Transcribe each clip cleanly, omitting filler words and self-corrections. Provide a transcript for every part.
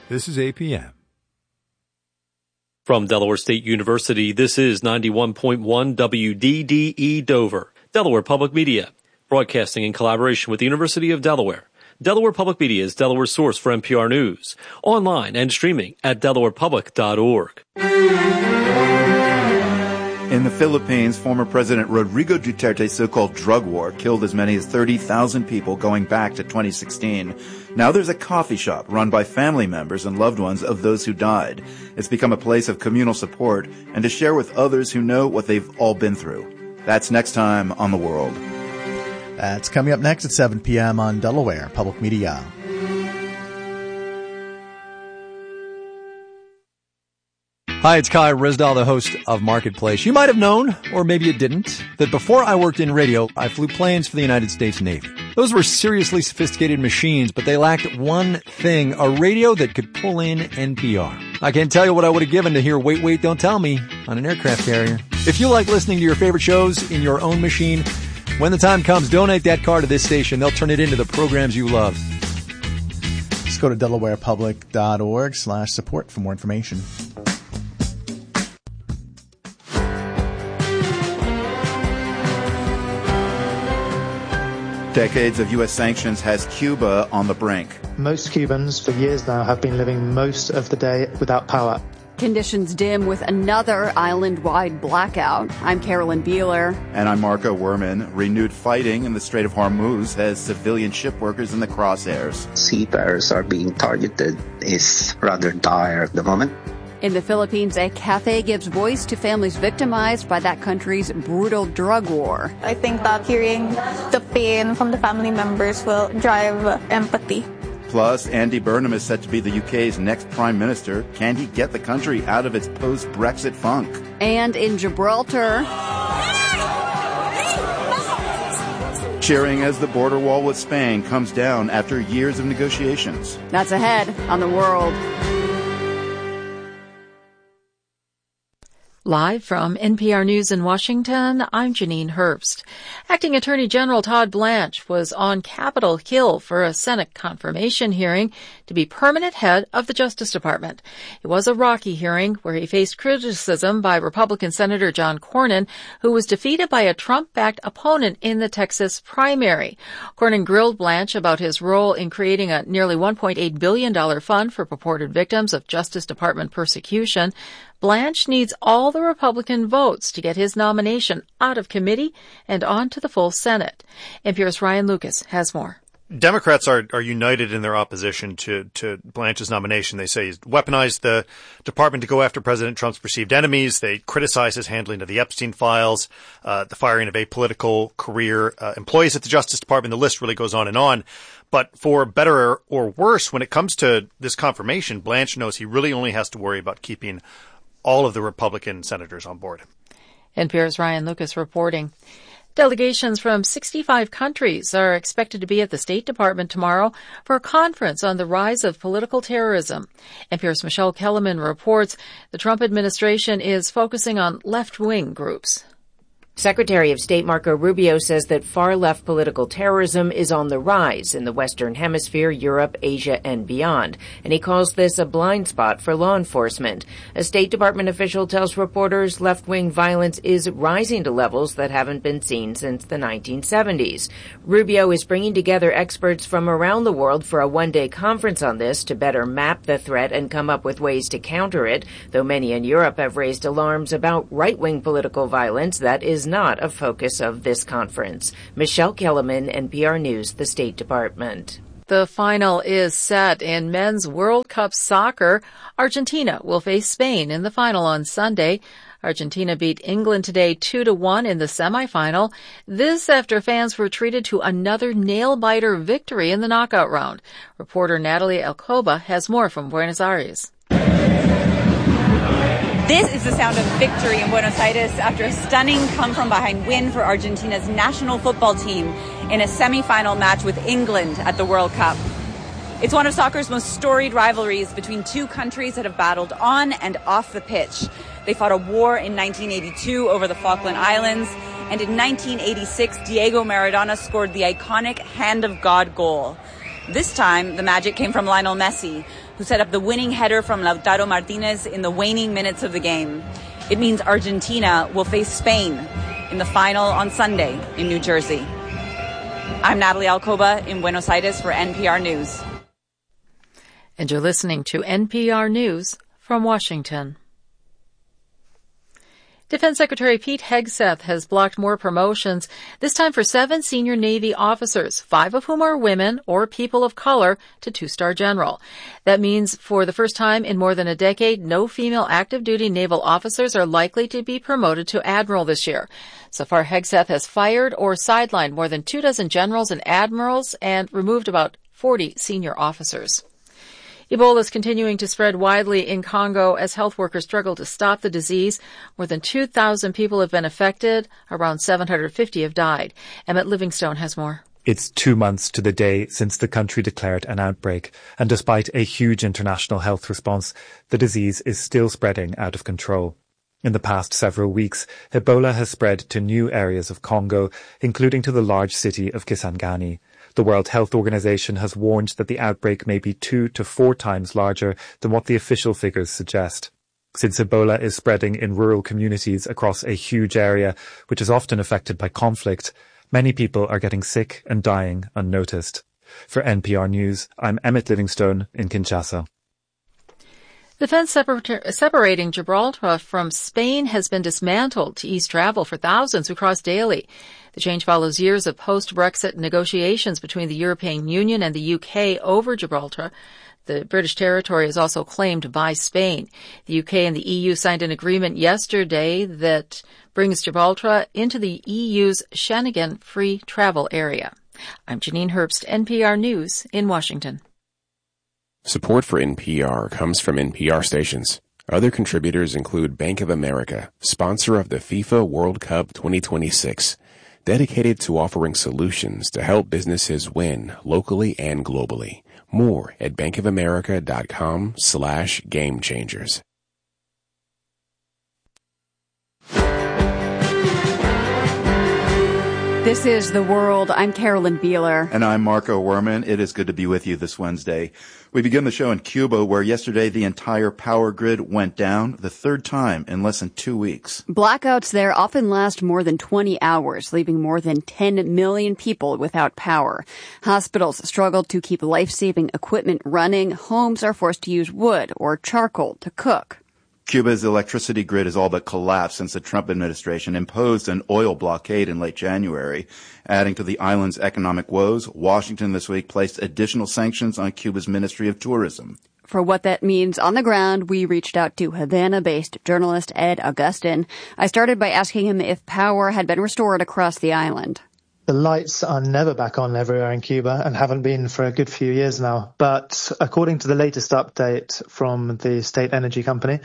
This is APM. From Delaware State University, this is 91.1 WDDE Dover, Delaware Public Media, broadcasting in collaboration with the University of Delaware. Delaware Public Media is Delaware's source for NPR News, online and streaming at delawarepublic.org. In the Philippines, former President Rodrigo Duterte's so-called drug war killed as many as 30,000 people going back to 2016. Now there's a coffee shop run by family members and loved ones of those who died. It's become a place of communal support and to share with others who know what they've all been through. That's next time on The World. That's coming up next at 7 p.m. on Delaware Public Media. Hi, it's Kai Risdal, the host of Marketplace. You might have known, or maybe you didn't, that before I worked in radio, I flew planes for the United States Navy. Those were seriously sophisticated machines, but they lacked one thing, a radio that could pull in NPR. I can't tell you what I would have given to hear Wait, Wait, Don't Tell Me on an aircraft carrier. If you like listening to your favorite shows in your own machine, when the time comes, donate that car to this station. They'll turn it into the programs you love. Just go to delawarepublic.org/support for more information. Decades of U.S. sanctions has Cuba on the brink. Most Cubans for years now have been living most of the day without power. Conditions dim with another island-wide blackout. I'm Carolyn Beeler. And I'm Marco Werman. Renewed fighting in the Strait of Hormuz has civilian ship workers in the crosshairs. Seafarers are being targeted is rather dire at the moment. In the Philippines, a cafe gives voice to families victimized by that country's brutal drug war. I think that hearing the pain from the family members will drive empathy. Plus, Andy Burnham is set to be the UK's next prime minister. Can he get the country out of its post-Brexit funk? And in Gibraltar, cheering as the border wall with Spain comes down after years of negotiations. That's ahead on The World. Live from NPR News in Washington, I'm Janine Herbst. Acting Attorney General Todd Blanche was on Capitol Hill for a Senate confirmation hearing to be permanent head of the Justice Department. It was a rocky hearing where he faced criticism by Republican Senator John Cornyn, who was defeated by a Trump-backed opponent in the Texas primary. Cornyn grilled Blanche about his role in creating a nearly $1.8 billion fund for purported victims of Justice Department persecution. Blanche needs all the Republican votes to get his nomination out of committee and on to the full Senate. NPR's Ryan Lucas has more. Democrats are united in their opposition to Blanche's nomination. They say he's weaponized the department to go after President Trump's perceived enemies. They criticize his handling of the Epstein files, the firing of apolitical career employees at the Justice Department. The list really goes on and on. But for better or worse, when it comes to this confirmation, Blanche knows he really only has to worry about keeping all of the Republican senators on board. NPR's Ryan Lucas reporting. Delegations from 65 countries are expected to be at the State Department tomorrow for a conference on the rise of political terrorism. NPR's Michelle Kellerman reports the Trump administration is focusing on left-wing groups. Secretary of State Marco Rubio says that far-left political terrorism is on the rise in the Western Hemisphere, Europe, Asia, and beyond, and he calls this a blind spot for law enforcement. A State Department official tells reporters left-wing violence is rising to levels that haven't been seen since the 1970s. Rubio is bringing together experts from around the world for a one-day conference on this to better map the threat and come up with ways to counter it, though many in Europe have raised alarms about right-wing political violence that is not a focus of this conference. Michelle Kellerman, NPR News, the State Department. The final is set in men's World Cup soccer. Argentina will face Spain in the final on Sunday. Argentina beat England today 2-1 in the semifinal. This after fans were treated to another nail-biter victory in the knockout round. Reporter Natalie Alcoba has more from Buenos Aires. This is the sound of victory in Buenos Aires after a stunning come-from-behind win for Argentina's national football team in a semifinal match with England at the World Cup. It's one of soccer's most storied rivalries between two countries that have battled on and off the pitch. They fought a war in 1982 over the Falkland Islands, and in 1986, Diego Maradona scored the iconic Hand of God goal. This time, the magic came from Lionel Messi, who set up the winning header from Lautaro Martinez in the waning minutes of the game. It means Argentina will face Spain in the final on Sunday in New Jersey. I'm Natalie Alcoba in Buenos Aires for NPR News. And you're listening to NPR News from Washington. Defense Secretary Pete Hegseth has blocked more promotions, this time for 7 senior Navy officers, 5 of whom are women or people of color, to 2-star general. That means for the first time in more than a decade, no female active duty naval officers are likely to be promoted to admiral this year. So far, Hegseth has fired or sidelined more than 24 generals and admirals and removed about 40 senior officers. Ebola is continuing to spread widely in Congo as health workers struggle to stop the disease. More than 2,000 people have been affected. Around 750 have died. Emmett Livingstone has more. It's 2 months to the day since the country declared an outbreak, and despite a huge international health response, the disease is still spreading out of control. In the past several weeks, Ebola has spread to new areas of Congo, including to the large city of Kisangani. The World Health Organization has warned that the outbreak may be 2 to 4 times larger than what the official figures suggest. Since Ebola is spreading in rural communities across a huge area, which is often affected by conflict, many people are getting sick and dying unnoticed. For NPR News, I'm Emmett Livingstone in Kinshasa. The fence separating Gibraltar from Spain has been dismantled to ease travel for thousands who cross daily. The change follows years of post-Brexit negotiations between the European Union and the UK over Gibraltar. The British territory is also claimed by Spain. The UK and the EU signed an agreement yesterday that brings Gibraltar into the EU's Schengen free travel area. I'm Janine Herbst, NPR News in Washington. Support for NPR comes from NPR stations. Other contributors include Bank of America, sponsor of the FIFA World Cup 2026, dedicated to offering solutions to help businesses win locally and globally. More at bankofamerica.com/gamechangers. This is The World. I'm Carolyn Beeler. And I'm Marco Werman. It is good to be with you this Wednesday. We begin the show in Cuba, where yesterday the entire power grid went down, the 3rd time in less than 2 weeks. Blackouts there often last more than 20 hours, leaving more than 10 million people without power. Hospitals struggled to keep life-saving equipment running. Homes are forced to use wood or charcoal to cook. Cuba's electricity grid has all but collapsed since the Trump administration imposed an oil blockade in late January. Adding to the island's economic woes, Washington this week placed additional sanctions on Cuba's Ministry of Tourism. For what that means on the ground, we reached out to Havana-based journalist Ed Augustin. I started by asking him if power had been restored across the island. The lights are never back on everywhere in Cuba and haven't been for a good few years now. But according to the latest update from the state energy company,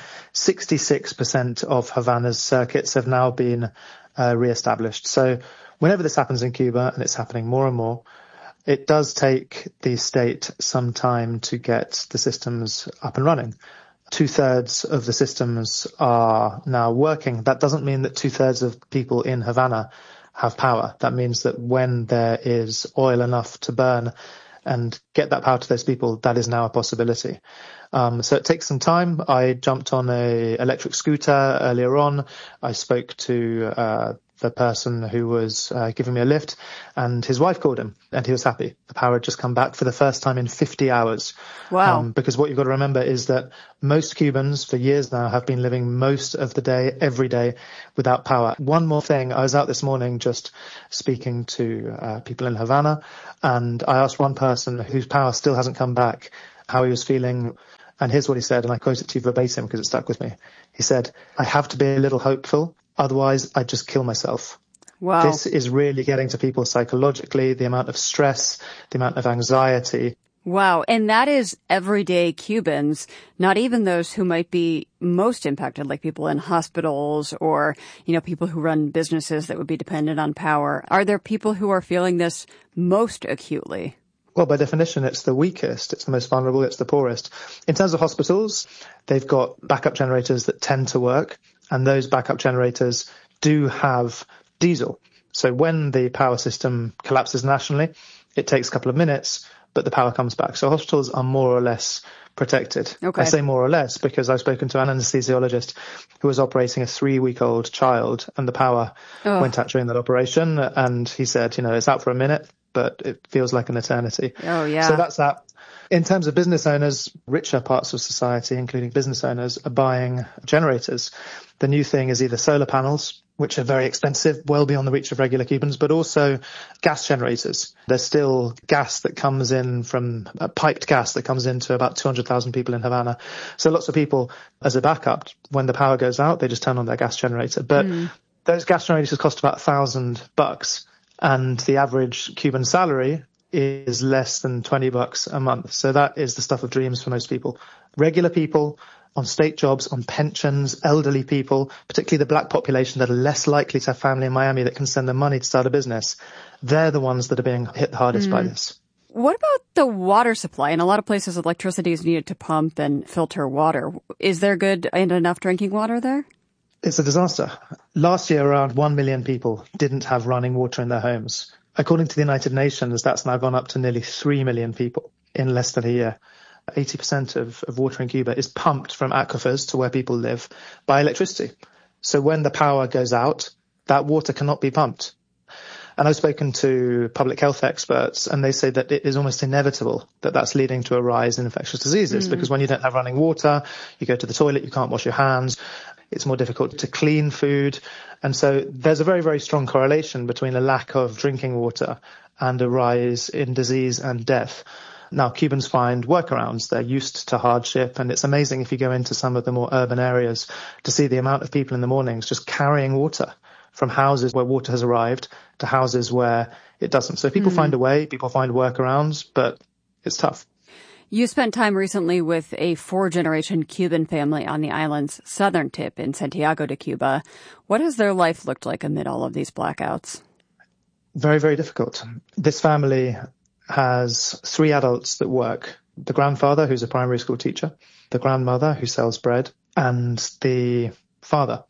66% of Havana's circuits have now been re-established. So whenever this happens in Cuba, and it's happening more and more, it does take the state some time to get the systems up and running. 2/3 of the systems are now working. That doesn't mean that 2/3 of people in Havana have power. That means that when there is oil enough to burn and get that power to those people, that is now a possibility. So it takes some time. I jumped on a electric scooter earlier on. I spoke to the person who was giving me a lift, and his wife called him, and he was happy. The power had just come back for the first time in 50 hours. Wow. Because what you've got to remember is that most Cubans for years now have been living most of the day, every day, without power. One more thing, I was out this morning just speaking to people in Havana, and I asked one person whose power still hasn't come back how he was feeling. And here's what he said, and I quote it to you verbatim because it stuck with me. He said, "I have to be a little hopeful. Otherwise, I'd just kill myself." Wow. This is really getting to people psychologically, the amount of stress, the amount of anxiety. Wow. And that is everyday Cubans, not even those who might be most impacted, like people in hospitals or, people who run businesses that would be dependent on power. Are there people who are feeling this most acutely? Well, by definition, it's the weakest, it's the most vulnerable, it's the poorest. In terms of hospitals, they've got backup generators that tend to work, and those backup generators do have diesel. So when the power system collapses nationally, it takes a couple of minutes, but the power comes back. So hospitals are more or less protected. Okay. I say more or less because I've spoken to an anesthesiologist who was operating a 3-week-old child, and the power went out during that operation. And he said, it's out for a minute, but it feels like an eternity. Oh, yeah. So that's that. In terms of business owners, richer parts of society, including business owners, are buying generators. The new thing is either solar panels, which are very expensive, well beyond the reach of regular Cubans, but also gas generators. There's still gas that comes in from piped gas that comes into about 200,000 people in Havana. So lots of people, as a backup, when the power goes out, they just turn on their gas generator. But those gas generators cost about $1,000, and the average Cuban salary is less than $20 a month. So that is the stuff of dreams for most people. Regular people on state jobs, on pensions, elderly people, particularly the black population that are less likely to have family in Miami that can send them money to start a business. They're the ones that are being hit the hardest by this. What about the water supply? In a lot of places, electricity is needed to pump and filter water. Is there good and enough drinking water there? It's a disaster. Last year, around 1 million people didn't have running water in their homes. According to the United Nations, that's now gone up to nearly 3 million people in less than a year. 80% of water in Cuba is pumped from aquifers to where people live by electricity. So when the power goes out, that water cannot be pumped. And I've spoken to public health experts, and they say that it is almost inevitable that that's leading to a rise in infectious diseases, because when you don't have running water, you go to the toilet, you can't wash your hands, it's more difficult to clean food. And so there's a very, very strong correlation between a lack of drinking water and a rise in disease and death. Now, Cubans find workarounds. They're used to hardship, and it's amazing if you go into some of the more urban areas to see the amount of people in the mornings just carrying water from houses where water has arrived to houses where it doesn't. So people find a way, people find workarounds, but it's tough. You spent time recently with a 4-generation Cuban family on the island's southern tip in Santiago de Cuba. What has their life looked like amid all of these blackouts? Very, very difficult. This family has 3 adults that work. The grandfather, who's a primary school teacher, the grandmother, who sells bread, and the father,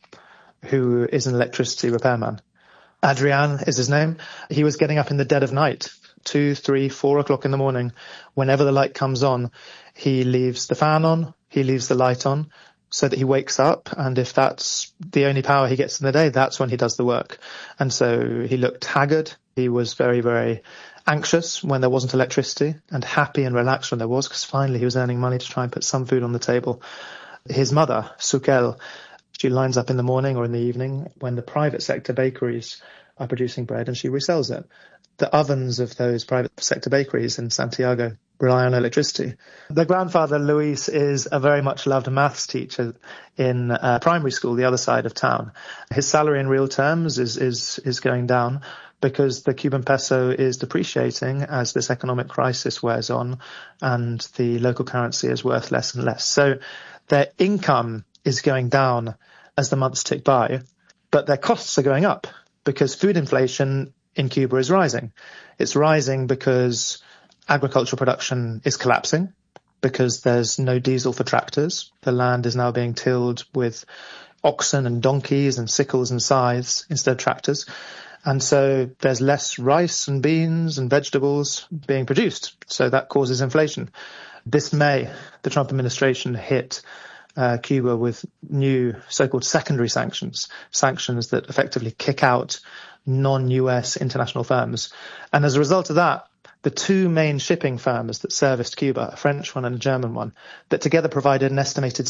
who is an electricity repairman. Adrian is his name. He was getting up in the dead of night, 2, 3, 4 o'clock in the morning. Whenever the light comes on, he leaves the fan on, he leaves the light on, so that he wakes up, and if that's the only power he gets in the day, that's when he does the work. And so he looked haggard. He was very, very anxious when there wasn't electricity, and happy and relaxed when there was, because finally he was earning money to try and put some food on the table. His mother, Sukel, she lines up in the morning or in the evening when the private sector bakeries are producing bread, and she resells it. The ovens of those private sector bakeries in Santiago rely on electricity. The grandfather, Luis, is a very much loved maths teacher in primary school, the other side of town. His salary in real terms is going down because the Cuban peso is depreciating as this economic crisis wears on, and the local currency is worth less and less. So their income is going down as the months tick by, but their costs are going up because food inflation in Cuba is rising. It's rising because agricultural production is collapsing, because there's no diesel for tractors. The land is now being tilled with oxen and donkeys and sickles and scythes instead of tractors. And so there's less rice and beans and vegetables being produced. So that causes inflation. This May, the Trump administration hit Cuba with new so-called secondary sanctions that effectively kick out non-US international firms. And as a result of that, the 2 main shipping firms that serviced Cuba, a French one and a German one, that together provided an estimated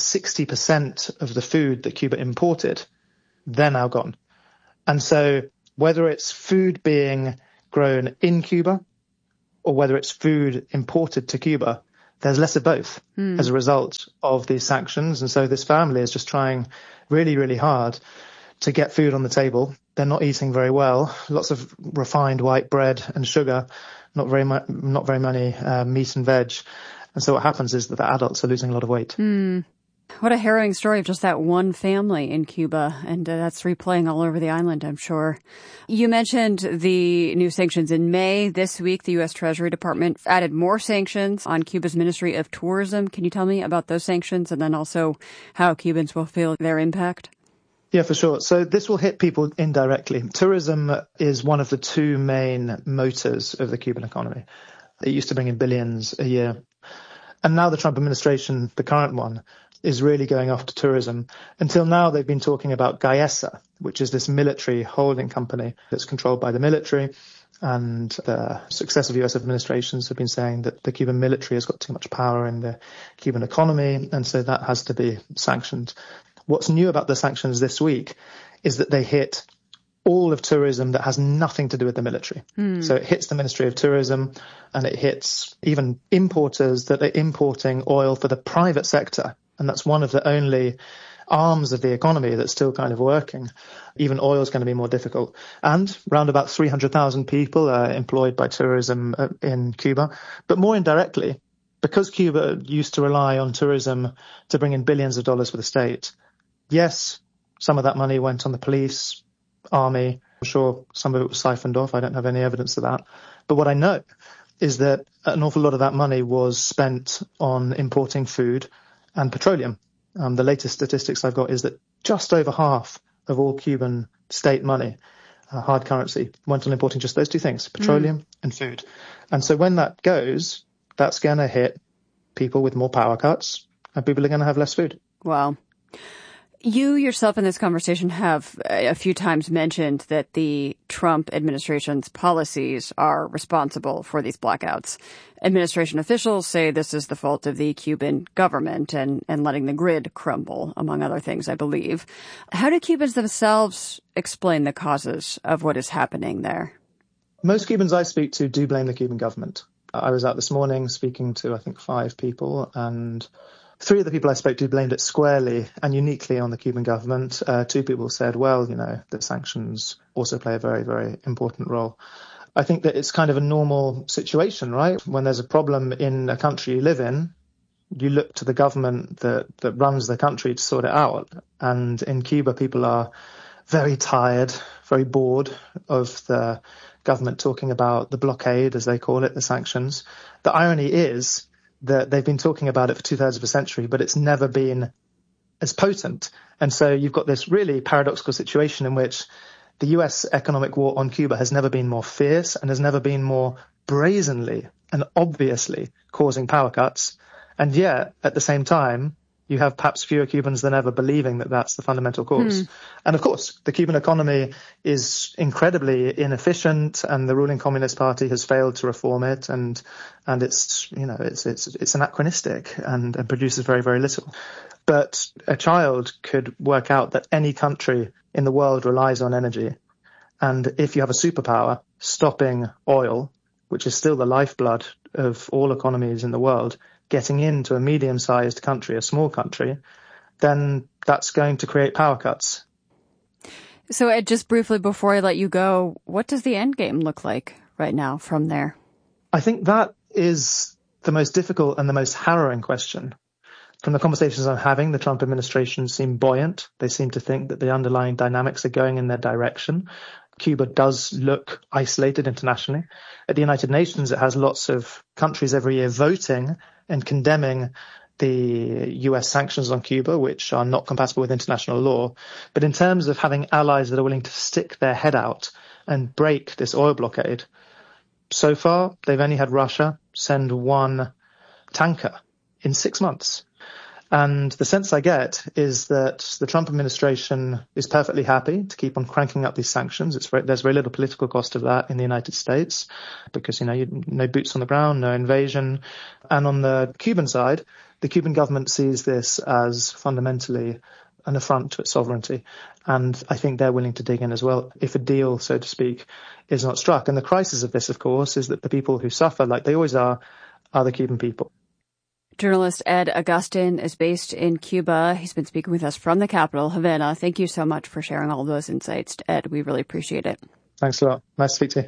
60% of the food that Cuba imported, they're now gone. And so whether it's food being grown in Cuba or whether it's food imported to Cuba, there's less of both as a result of these sanctions. And so this family is just trying really, really hard to get food on the table. They're not eating very well. Lots of refined white bread and sugar, not very many meat and veg. And so what happens is that the adults are losing a lot of weight. What a harrowing story of just that one family in Cuba, and that's replaying all over the island, I'm sure. You mentioned the new sanctions in May. This week, the U.S. Treasury Department added more sanctions on Cuba's Ministry of Tourism. Can you tell me about those sanctions and then also how Cubans will feel their impact? Yeah, for sure. So this will hit people indirectly. Tourism is one of the two main motors of the Cuban economy. It used to bring in billions a year. And now the Trump administration, the current one, is really going after tourism. Until now, they've been talking about Gaesa, which is this military holding company that's controlled by the military. And the successive US administrations have been saying that the Cuban military has got too much power in the Cuban economy, and so that has to be sanctioned. What's new about the sanctions this week is that they hit all of tourism that has nothing to do with the military. So it hits the Ministry of Tourism, and it hits even importers that are importing oil for the private sector. And that's one of the only arms of the economy that's still kind of working. Even oil is going to be more difficult. And around about 300,000 people are employed by tourism in Cuba. But more indirectly, because Cuba used to rely on tourism to bring in billions of dollars for the state, yes, some of that money went on the police, army. I'm sure some of it was siphoned off. I don't have any evidence of that. But what I know is that an awful lot of that money was spent on importing food and petroleum. The latest statistics I've got is that just over half of all Cuban state money, hard currency, went on importing just those two things, petroleum and food. And so when that goes, that's going to hit people with more power cuts, and people are going to have less food. Wow. You yourself in this conversation have a few times mentioned that the Trump administration's policies are responsible for these blackouts. Administration officials say this is the fault of the Cuban government and letting the grid crumble, among other things, I believe. How do Cubans themselves explain the causes of what is happening there? Most Cubans I speak to do blame the Cuban government. I was out this morning speaking to, I think, 5 people, and 3 of the people I spoke to blamed it squarely and uniquely on the Cuban government. 2 people said, well, the sanctions also play a very, very important role. I think that it's kind of a normal situation, right? When there's a problem in a country you live in, you look to the government that runs the country to sort it out. And in Cuba, people are very tired, very bored of the government talking about the blockade, as they call it, the sanctions. The irony is that they've been talking about it for 2/3 of a century, but it's never been as potent. And so you've got this really paradoxical situation in which the US economic war on Cuba has never been more fierce and has never been more brazenly and obviously causing power cuts. And yet, at the same time, you have perhaps fewer Cubans than ever believing that that's the fundamental cause. And of course, the Cuban economy is incredibly inefficient, and the ruling Communist Party has failed to reform it, and it's it's anachronistic and produces very, very little. But a child could work out that any country in the world relies on energy, and if you have a superpower stopping oil, which is still the lifeblood of all economies in the world, getting into a medium-sized country, a small country, then that's going to create power cuts. So Ed, just briefly before I let you go, what does the end game look like right now from there? I think that is the most difficult and the most harrowing question. From the conversations I'm having, the Trump administration seem buoyant. They seem to think that the underlying dynamics are going in their direction. Cuba does look isolated internationally. At the United Nations, it has lots of countries every year voting and condemning the US sanctions on Cuba, which are not compatible with international law. But in terms of having allies that are willing to stick their head out and break this oil blockade, so far they've only had Russia send 1 tanker in 6 months. And the sense I get is that the Trump administration is perfectly happy to keep on cranking up these sanctions. There's very little political cost of that in the United States because, no boots on the ground, no invasion. And on the Cuban side, the Cuban government sees this as fundamentally an affront to its sovereignty. And I think they're willing to dig in as well if a deal, so to speak, is not struck. And the crisis of this, of course, is that the people who suffer, like they always are the Cuban people. Journalist Ed Agustin is based in Cuba. He's been speaking with us from the capital, Havana. Thank you so much for sharing all those insights, Ed. We really appreciate it. Thanks a lot. Nice to speak to you.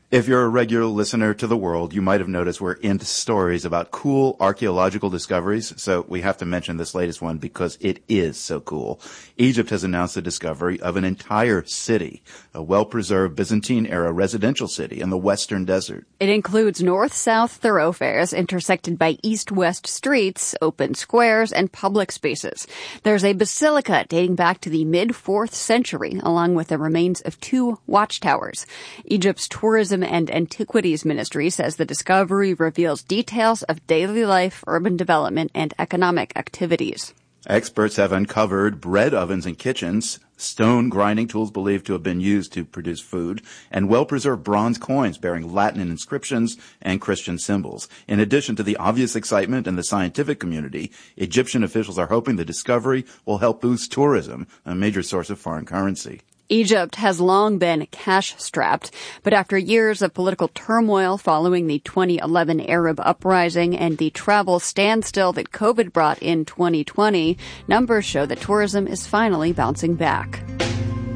If you're a regular listener to The World, you might have noticed we're into stories about cool archaeological discoveries, so we have to mention this latest one because it is so cool. Egypt has announced the discovery of an entire city, a well-preserved Byzantine-era residential city in the western desert. It includes north-south thoroughfares intersected by east-west streets, open squares, and public spaces. There's a basilica dating back to the mid-4th century, along with the remains of 2 watchtowers. Egypt's tourism and Antiquities Ministry says the discovery reveals details of daily life, urban development, and economic activities. Experts have uncovered bread ovens and kitchens, stone grinding tools believed to have been used to produce food, and well-preserved bronze coins bearing Latin inscriptions and Christian symbols. In addition to the obvious excitement in the scientific community, Egyptian officials are hoping the discovery will help boost tourism, a major source of foreign currency. Egypt has long been cash-strapped, but after years of political turmoil following the 2011 Arab uprising and the travel standstill that COVID brought in 2020, numbers show that tourism is finally bouncing back.